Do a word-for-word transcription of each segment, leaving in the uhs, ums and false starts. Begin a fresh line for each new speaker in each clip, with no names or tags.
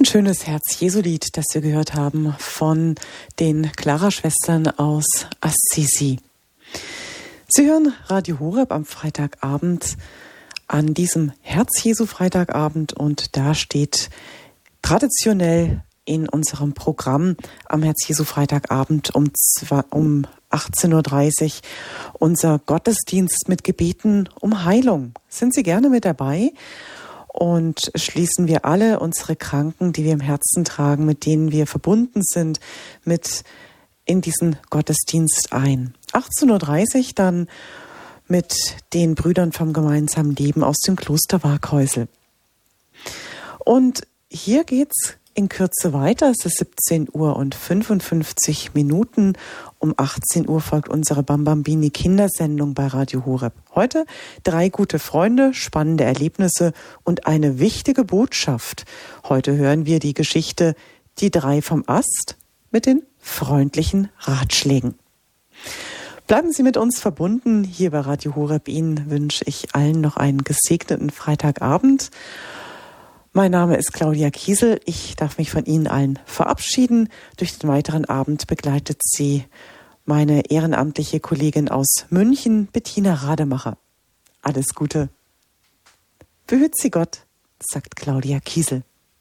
Ein schönes Herz-Jesu-Lied, das wir gehört haben von den Clara-Schwestern aus Assisi. Sie hören Radio Horeb am Freitagabend, an diesem Herz-Jesu-Freitagabend, und da steht traditionell in unserem Programm am Herz-Jesu-Freitagabend um, um achtzehn Uhr dreißig unser Gottesdienst mit Gebeten um Heilung. Sind Sie gerne mit dabei? Und schließen wir alle unsere Kranken, die wir im Herzen tragen, mit denen wir verbunden sind, mit in diesen Gottesdienst ein. achtzehn Uhr dreißig dann mit den Brüdern vom gemeinsamen Leben aus dem Kloster Waaghäusel. Und hier geht's in Kürze weiter. Es ist siebzehn Uhr und fünfundfünfzig Minuten. Um achtzehn Uhr folgt unsere Bambambini Kindersendung bei Radio Horeb. Heute drei gute Freunde, spannende Erlebnisse und eine wichtige Botschaft. Heute hören wir die Geschichte Die drei vom Ast mit den freundlichen Ratschlägen. Bleiben Sie mit uns verbunden. Hier bei Radio Horeb. Ihnen wünsche ich allen noch einen gesegneten Freitagabend. Mein Name ist Claudia Kiesel. Ich darf mich von Ihnen allen verabschieden. Durch den weiteren Abend begleitet Sie meine ehrenamtliche Kollegin aus München, Bettina Rademacher. Alles Gute. Behüt Sie Gott, sagt Claudia Kiesel.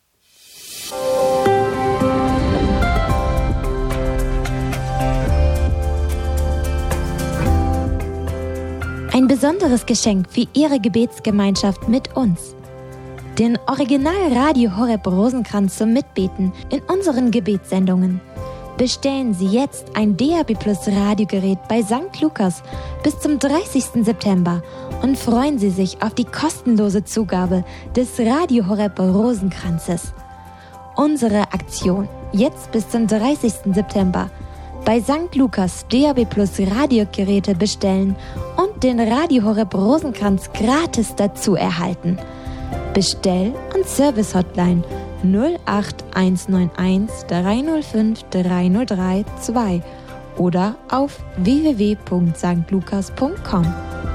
Ein besonderes Geschenk für Ihre Gebetsgemeinschaft mit uns. Den Original Radio Horeb Rosenkranz zum Mitbeten in unseren Gebetssendungen. Bestellen Sie jetzt ein D A B Plus Radiogerät bei Sankt Lukas bis zum dreißigsten September und freuen Sie sich auf die kostenlose Zugabe des Radio Horeb Rosenkranzes. Unsere Aktion jetzt bis zum dreißigsten September. Bei Sankt Lukas D A B Plus Radiogeräte bestellen und den Radio Horeb Rosenkranz gratis dazu erhalten. Bestell- und Service-Hotline null acht eins neun eins drei null fünf drei null drei zwei oder auf w w w punkt sankt lukas punkt com.